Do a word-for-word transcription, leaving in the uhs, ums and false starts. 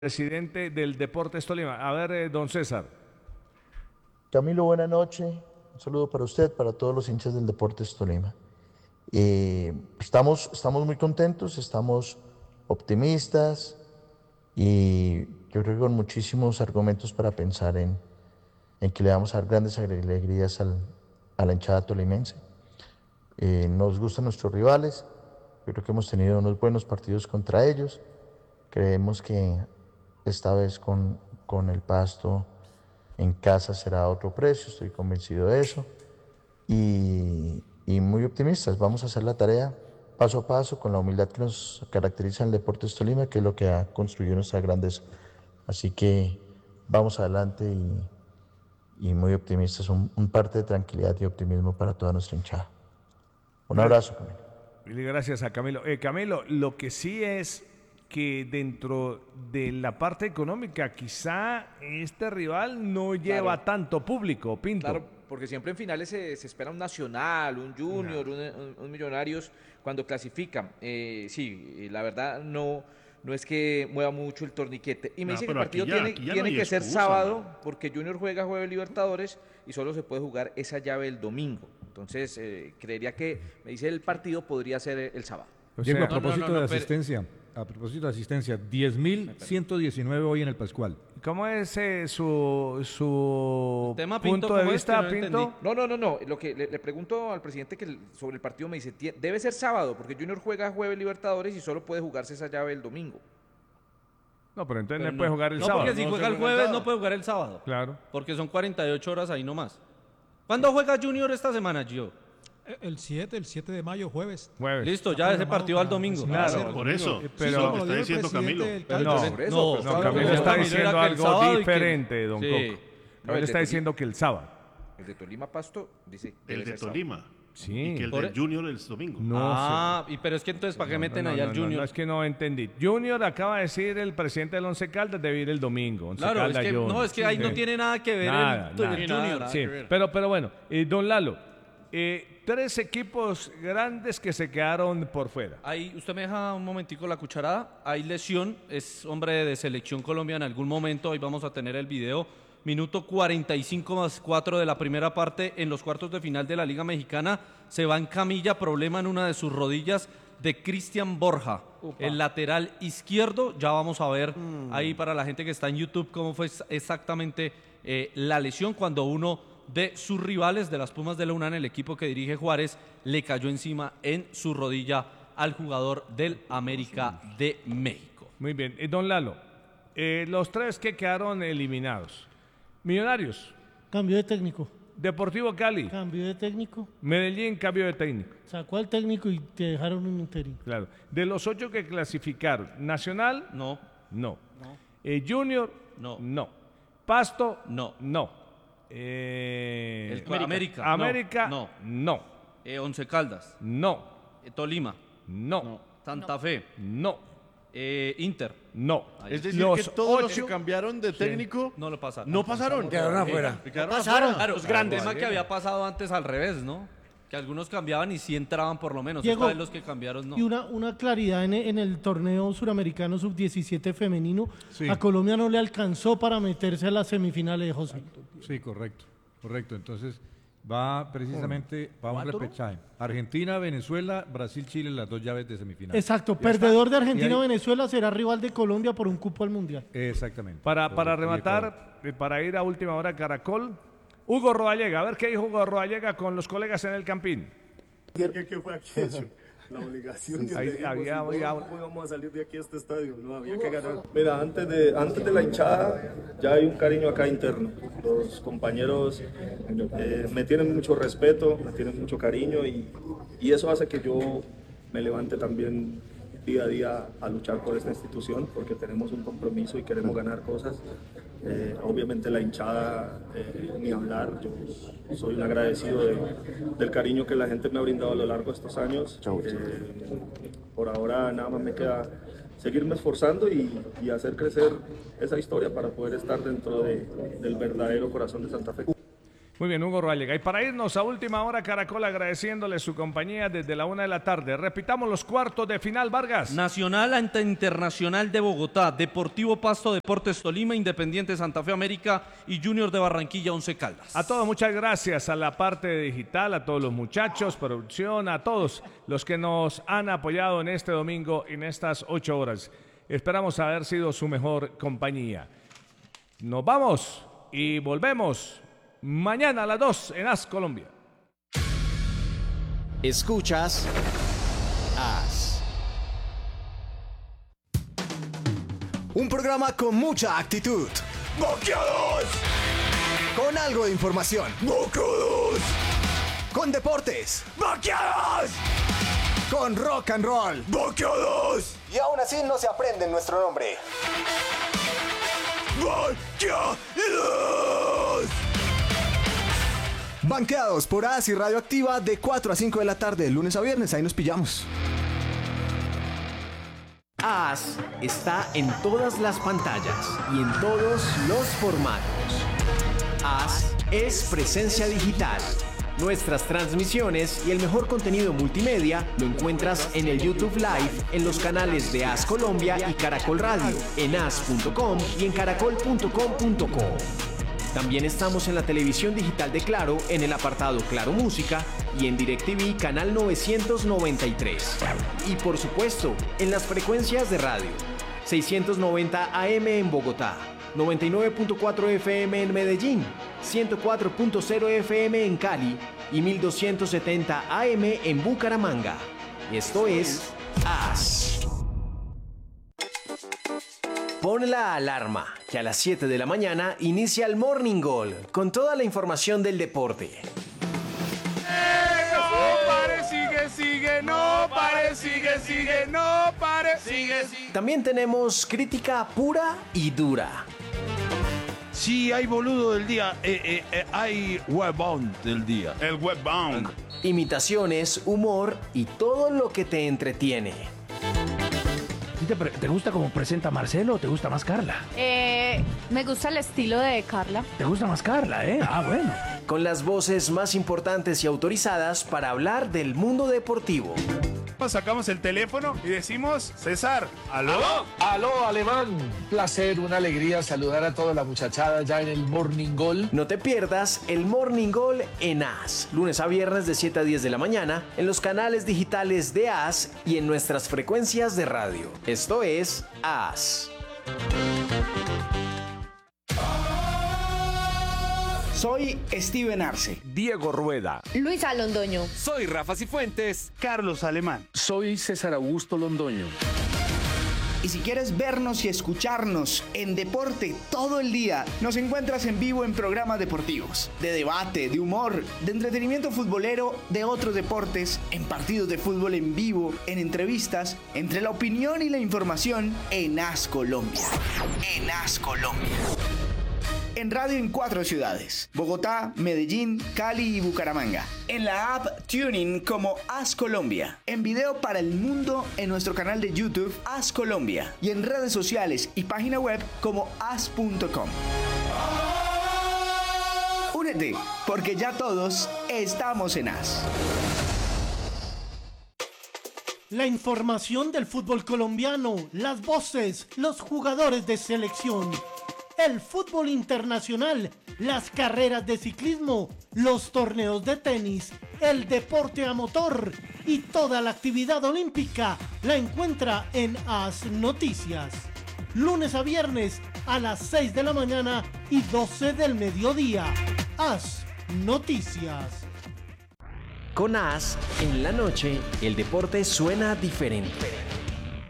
presidente del Deportes Tolima. A ver, eh, don César. Camilo, buena noche. Un saludo para usted, para todos los hinchas del Deportes Tolima. Eh, estamos, estamos muy contentos, estamos optimistas y yo creo que con muchísimos argumentos para pensar en, en que le vamos a dar grandes alegrías al, a la hinchada tolimense. Eh, nos gustan nuestros rivales, yo creo que hemos tenido unos buenos partidos contra ellos. Creemos que esta vez con, con el Pasto en casa será otro precio, estoy convencido de eso. Y, y muy optimistas, vamos a hacer la tarea paso a paso con la humildad que nos caracteriza en el Deportes Tolima, que es lo que ha construido nuestra grandeza. Así que vamos adelante y, y muy optimistas, un, un parte de tranquilidad y optimismo para toda nuestra hinchada. Un abrazo, Camilo. Mil gracias a Camilo. Eh, Camilo, lo que sí es que dentro de la parte económica quizá este rival no lleva Claro. tanto público, Pinto. Claro, porque siempre en finales se, se espera un Nacional, un Junior, un, un- un Millonarios cuando clasifican. Eh, sí, la verdad no, no es que mueva mucho el torniquete. Y me No, dice que el pero aquí partido ya- tiene, aquí ya no tiene hay que ser excusa, sábado, man. porque Junior juega jueves Libertadores y solo se puede jugar esa llave el domingo. Entonces, eh, creería que, me dice el partido, podría ser el sábado. O Diego, sea, a propósito no, no, de no, pero- asistencia, a propósito de asistencia, diez mil ciento diecinueve hoy en el Pascual. ¿cómo es eh, su, su El tema, Pinto, punto de ¿cómo es? vista, Que no Pinto? entendí. No, no, no, no. Lo que le, le pregunto al presidente que el- sobre el partido me dice, "Tie- debe ser sábado, porque Junior juega jueves Libertadores y solo puede jugarse esa llave el domingo. No, pero entonces Pero no, puede jugar el no, sábado. porque si No juega se el juega el jueves sábado. no puede jugar el sábado. Claro. Porque son cuarenta y ocho horas ahí nomás. ¿Cuándo juega Junior esta semana, Gio? El siete, el siete de mayo, jueves. Jueves. Listo, Está ya ese programado partido al para domingo. recibir Claro. el Por eso, Eh, pero pero- lo como que lo está dijo el diciendo presidente Camilo. del Pero Caldas. no, Por eso, no, pues, No, estaba Camilo hablando- está Camilo diciendo era que el algo sábado y que- diferente, don Sí. Coco. No, Camilo el de está Tolima- diciendo que el sábado. El de Tolima Pasto dice debe El de ser sábado. Tolima. Sí. Y que el Por- del Junior el domingo. No ah, y pero es que entonces, ¿para qué sé. meten No, no, allá no, al no, Junior? No, es que no entendí. Junior acaba de decir el presidente del Once Caldas debe ir el domingo. Once Claro, es Caldas, que, Junior. no, es que ahí no Sí. tiene nada que ver Nada, el, nada. el Junior. Sí, pero, pero bueno, eh, don Lalo, eh, tres equipos grandes que se quedaron por fuera. Ahí, usted me deja un momentico la cucharada. Hay lesión, es hombre de selección Colombia en algún momento. Ahí vamos a tener el video. Minuto cuarenta y cinco más cuatro de la primera parte en los cuartos de final de la Liga Mexicana. Se va en camilla, problema en una de sus rodillas de Cristian Borja, el lateral izquierdo. Ya vamos a ver ahí para la gente que está en YouTube cómo fue exactamente eh, la lesión cuando uno de sus rivales de las Pumas de la UNAM, el equipo que dirige Juárez, le cayó encima en su rodilla al jugador del América de México. Muy bien. Eh, don Lalo, eh, los tres que quedaron eliminados. Millonarios, Cambio de técnico. Deportivo Cali, Cambio de técnico. Medellín, cambio de técnico. Sacó al técnico y te dejaron un interino. Claro. De los ocho que clasificaron, Nacional, No, no. Eh, Junior, No. no. Pasto, No. no. Eh, El cua- América, no. América, No. no. eh, Once Caldas, No. eh, Tolima, No. Santa Fe, No. eh, Inter. No. Ahí Es decir, Los que todos los ocho- que cambiaron de técnico No lo pasaron. no pasaron. Quedaron afuera. Quedaron pasaron. afuera. Claro, el tema que había pasado antes al revés, ¿no? Que algunos cambiaban y sí entraban por lo menos. Diego, Esta vez los que cambiaron no. Y una, una claridad en, en el torneo suramericano sub diecisiete femenino. Sí. A Colombia no le alcanzó para meterse a las semifinales de José. Sí, correcto, correcto. Entonces va precisamente, va a un repechaje. Argentina, Venezuela, Brasil, Chile, las dos llaves de semifinal. Exacto. Ya Perdedor está. de Y Argentina o ahí- Venezuela será rival de Colombia por un cupo al Mundial. Exactamente. Para, para Correcto, y Ecuador. rematar, eh, para ir a última hora Caracol, Hugo Rodallega. A ver qué dijo Hugo Rodallega con los colegas en el Campín. ¿Qué, qué fue aquello? La obligación que Ahí teníamos, había- si no, había- ¿cómo íbamos a salir de aquí a este estadio? No, había que ganar. Mira, antes de, antes de la hinchada ya hay un cariño acá interno. Los compañeros eh, me tienen mucho respeto, me tienen mucho cariño y, y eso hace que yo me levante también día a día a luchar por esta institución porque tenemos un compromiso y queremos ganar cosas. Eh, obviamente la hinchada, eh, ni hablar, yo soy un agradecido de- del cariño que la gente me ha brindado a lo largo de estos años. Eh, por ahora nada más me queda seguirme esforzando y, y hacer crecer esa historia para poder estar dentro de- del verdadero corazón de Santa Fe. Muy bien, Hugo Roalega. Y para irnos a última hora, Caracol agradeciéndole su compañía desde la una de la tarde. Repitamos los cuartos de final, Vargas. Nacional ante Internacional de Bogotá, Deportivo Pasto, Deportes Tolima, Independiente Santa Fe América y Junior de Barranquilla, Once Caldas. A todos, muchas gracias a la parte digital, a todos los muchachos, producción, a todos los que nos han apoyado en este domingo, en estas ocho horas. Esperamos haber sido su mejor compañía. Nos vamos y volvemos mañana a las dos en As Colombia. Escuchas As. Un programa con mucha actitud. ¡Boqueados! Con algo de información. ¡Boqueados! Con deportes. ¡Boqueados! Con rock and roll. ¡Boqueados! Y aún así no se aprende nuestro nombre. ¡Boqueados! Banqueados por As y Radioactiva de cuatro a cinco de la tarde, de lunes a viernes. Ahí nos pillamos. As está en todas las pantallas y en todos los formatos. As es presencia digital. Nuestras transmisiones y el mejor contenido multimedia lo encuentras en el YouTube Live, en los canales de As Colombia y Caracol Radio, en as punto com y en caracol punto com punto co. También estamos en la televisión digital de Claro, en el apartado Claro Música y en DirecTV canal novecientos noventa y tres. Y por supuesto, en las frecuencias de radio, seiscientos noventa A M en Bogotá, noventa y nueve punto cuatro F M en Medellín, ciento cuatro punto cero F M en Cali y mil doscientos setenta A M en Bucaramanga. Esto es As. Pon la alarma, que a las siete de la mañana inicia el Morning Goal, con toda la información del deporte. Eh, no pare, sigue, sigue, no pare, sigue, sigue, no pare, sigue, sigue. También tenemos crítica pura y dura. Sí, hay boludo del día, eh, eh, eh, hay huevón del día. El huevón. Imitaciones, humor y todo lo que te entretiene. ¿Te, ¿Te gusta cómo presenta Marcelo o te gusta más Carla? Eh, me gusta el estilo de Carla. ¿Te gusta más Carla, eh? Ah, bueno. Con las voces más importantes y autorizadas para hablar del mundo deportivo. Sacamos el teléfono y decimos, César, ¿aló? ¿Aló? Aló, Alemán. Placer, una alegría saludar a toda la muchachada ya en el Morning Goal. No te pierdas el Morning Goal en As, lunes a viernes de siete a diez de la mañana, en los canales digitales de As y en nuestras frecuencias de radio. Esto es As. Soy Steven Arce. Diego Rueda. Luisa Londoño. Soy Rafa Cifuentes. Carlos Alemán. Soy César Augusto Londoño. Y si quieres vernos y escucharnos en deporte todo el día, nos encuentras en vivo en programas deportivos, de debate, de humor, de entretenimiento futbolero, de otros deportes, en partidos de fútbol en vivo, en entrevistas, entre la opinión y la información en As Colombia. En As Colombia. En radio en cuatro ciudades: Bogotá, Medellín, Cali y Bucaramanga. En la app TuneIn como As Colombia. En video para el mundo en nuestro canal de YouTube As Colombia. Y en redes sociales y página web como as punto com. Únete, porque ya todos estamos en As. La información del fútbol colombiano, las voces, los jugadores de selección. El fútbol internacional, las carreras de ciclismo, los torneos de tenis, el deporte a motor y toda la actividad olímpica la encuentra en As Noticias. Lunes a viernes a las seis de la mañana y doce del mediodía. As Noticias. Con As, en la noche, el deporte suena diferente.